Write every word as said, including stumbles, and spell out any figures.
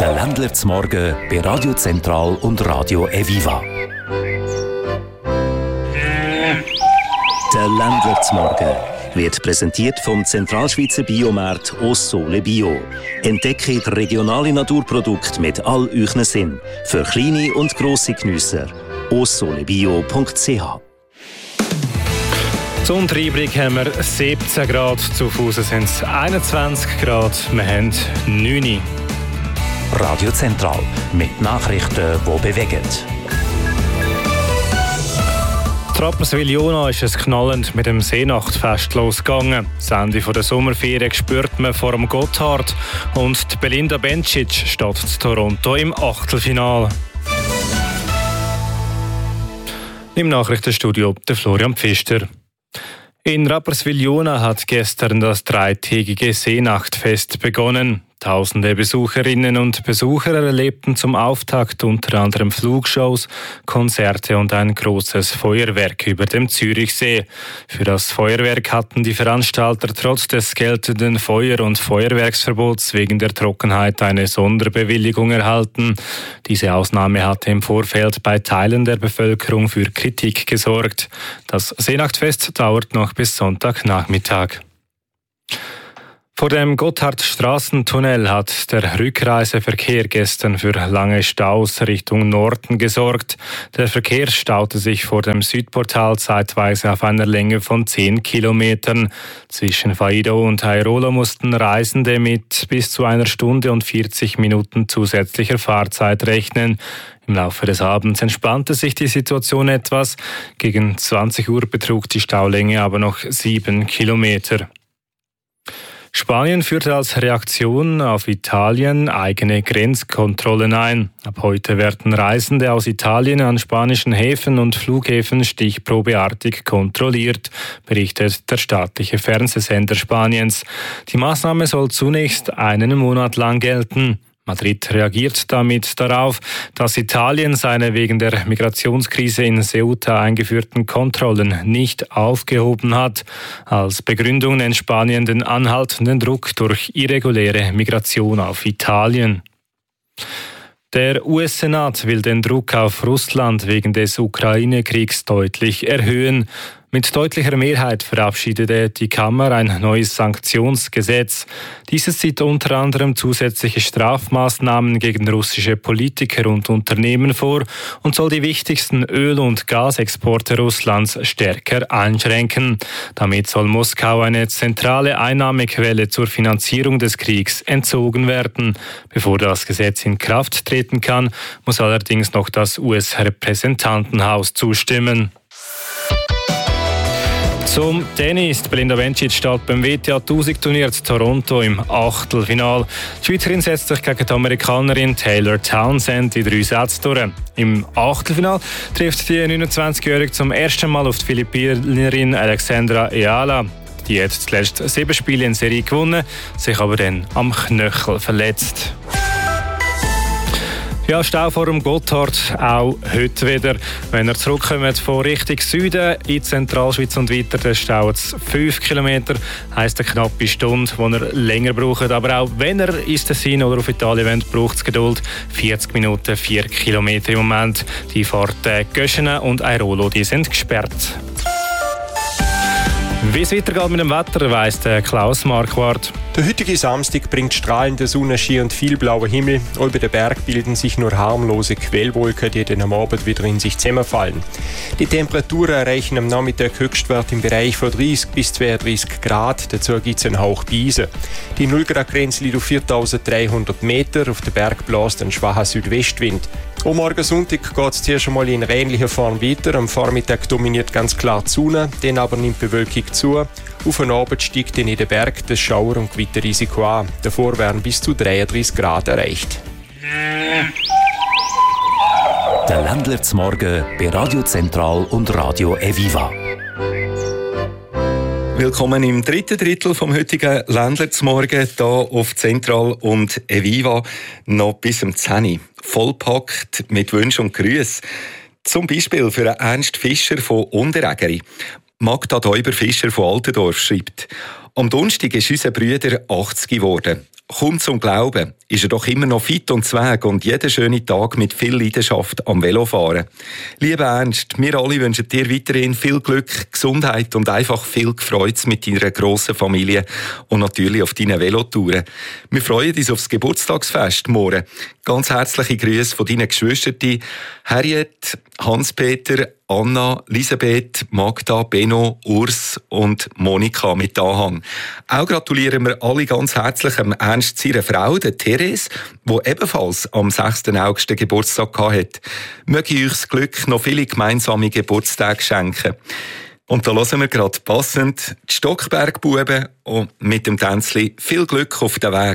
Der Ländler zum Morgen bei Radio Zentral und Radio Eviva. Der Ländler zum Morgen wird präsentiert vom Zentralschweizer Biomarkt Ossole Bio. Entdecke regionale Naturprodukte mit all euren Sinn. Für kleine und grosse Geniesser. ossolebio punkt c h. Zum Treibrig haben wir siebzehn Grad, zu Fuß sind es einundzwanzig Grad, wir haben neun. Radio Zentral mit Nachrichten, die bewegen. In Rapperswil-Jona ist es knallend mit dem Seenachtfest losgegangen. Das Ende der Sommerferien spürt man vor dem Gotthard und die Belinda Bencic steht in Toronto im Achtelfinale. Im Nachrichtenstudio der Florian Pfister. In Rapperswil-Jona hat gestern das dreitägige Seenachtfest begonnen. Tausende Besucherinnen und Besucher erlebten zum Auftakt unter anderem Flugshows, Konzerte und ein großes Feuerwerk über dem Zürichsee. Für das Feuerwerk hatten die Veranstalter trotz des geltenden Feuer- und Feuerwerksverbots wegen der Trockenheit eine Sonderbewilligung erhalten. Diese Ausnahme hatte im Vorfeld bei Teilen der Bevölkerung für Kritik gesorgt. Das Seenachtfest dauert noch bis Sonntagnachmittag. Vor dem Gotthardstraßentunnel hat der Rückreiseverkehr gestern für lange Staus Richtung Norden gesorgt. Der Verkehr staute sich vor dem Südportal zeitweise auf einer Länge von zehn Kilometern. Zwischen Faido und Airolo mussten Reisende mit bis zu einer Stunde und vierzig Minuten zusätzlicher Fahrzeit rechnen. Im Laufe des Abends entspannte sich die Situation etwas. Gegen zwanzig Uhr betrug die Staulänge aber noch sieben Kilometer. Spanien führte als Reaktion auf Italien eigene Grenzkontrollen ein. Ab heute werden Reisende aus Italien an spanischen Häfen und Flughäfen stichprobeartig kontrolliert, berichtet der staatliche Fernsehsender Spaniens. Die Maßnahme soll zunächst einen Monat lang gelten. Madrid reagiert damit darauf, dass Italien seine wegen der Migrationskrise in Ceuta eingeführten Kontrollen nicht aufgehoben hat. Als Begründung nennt Spanien den anhaltenden Druck durch irreguläre Migration auf Italien. Der U S-Senat will den Druck auf Russland wegen des Ukraine-Kriegs deutlich erhöhen. Mit deutlicher Mehrheit verabschiedete die Kammer ein neues Sanktionsgesetz. Dieses sieht unter anderem zusätzliche Strafmaßnahmen gegen russische Politiker und Unternehmen vor und soll die wichtigsten Öl- und Gasexporte Russlands stärker einschränken. Damit soll Moskau eine zentrale Einnahmequelle zur Finanzierung des Kriegs entzogen werden. Bevor das Gesetz in Kraft treten kann, muss allerdings noch das U S-Repräsentantenhaus zustimmen. Zum Tennis. Belinda Bencic steht beim W T A tausend Turnier in Toronto im Achtelfinal. Die Schweizerin setzt sich gegen die Amerikanerin Taylor Townsend in drei Sätzen durch. Im Achtelfinal trifft die neunundzwanzigjährige zum ersten Mal auf die Philippinerin Alexandra Eala. Die hat zuletzt sieben Spiele in Serie gewonnen, sich aber dann am Knöchel verletzt. Ja, Stau vor dem Gotthard auch heute wieder. Wenn ihr zurückkommt von Richtung Süden in Zentralschweiz und weiter, dann staut es fünf Kilometer. Heisst eine knappe Stunde, die ihr länger braucht. Aber auch wenn ihr ins Tessin oder auf Italien wollt, braucht es Geduld. vierzig Minuten, vier Kilometer im Moment. Die Fahrten Göschenen und Airolo, die sind gesperrt. Wie es weitergeht mit dem Wetter, weiss der Klaus Marquardt. Der heutige Samstag bringt strahlende Sonnenschein und viel blauer Himmel. Über den Berg bilden sich nur harmlose Quellwolken, die dann am Abend wieder in sich zusammenfallen. Die Temperaturen erreichen am Nachmittag Höchstwert im Bereich von dreißig bis zweiunddreißig Grad. Dazu gibt es einen Hauch Beise. Die null Grad Grenze liegt auf viertausenddreihundert Meter. Auf den Berg bläst ein schwacher Südwestwind. Am Morgen Sonntag geht es zuerst einmal in ähnlicher Form weiter. Am Vormittag dominiert ganz klar die Sonne, dann aber nimmt die Bewölkung zu. Auf den Abend steigt dann in den Berg das Schauer- und Gewitterrisiko an. Davor werden bis zu dreiunddreißig Grad erreicht. Der Ländler zum Morgen bei Radio Zentral und Radio Eviva. Willkommen im dritten Drittel vom heutigen Ländler zum Morgen hier auf Zentral und Eviva. Noch bis zum zehn Uhr. Vollpackt mit Wünschen und Grüßen. Zum Beispiel für Ernst Fischer von Unterägeri. Magda Däuber-Fischer von Altendorf schreibt: Am Donnerstag ist unser Bruder achtzig geworden. Kaum zum Glauben. ist er doch immer noch fit und zweg und jeden schönen Tag mit viel Leidenschaft am Velofahren. Lieber Ernst, wir alle wünschen dir weiterhin viel Glück, Gesundheit und einfach viel Freude mit deiner grossen Familie und natürlich auf deinen Velotouren. Wir freuen uns auf das Geburtstagsfest morgen. Ganz herzliche Grüße von deinen Geschwistern Harriet, Hans-Peter, Anna, Elisabeth, Magda, Benno, Urs und Monika mit Anhang. Auch gratulieren wir alle ganz herzlich dem Ernst seiner Frau, der Therese, die ebenfalls am sechsten August Geburtstag hatte. Möge euch das Glück noch viele gemeinsame Geburtstage schenken. Und da hören wir gerade passend die Stockbergbuben und mit dem Tänzli viel Glück auf den Weg.